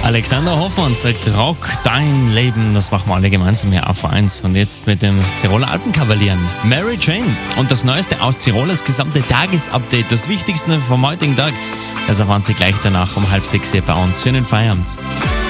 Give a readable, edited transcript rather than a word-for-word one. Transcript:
Alexander Hoffmann sagt Rock dein Leben. Das machen wir alle gemeinsam hier auf 1. Und jetzt mit dem Tiroler Alpenkavalieren Mary Jane. Und das Neueste aus Tirolers gesamte Tagesupdate. Das Wichtigste vom heutigen Tag. Das erfahren Sie gleich danach um 5:30 hier bei uns. Schönen Feierabend.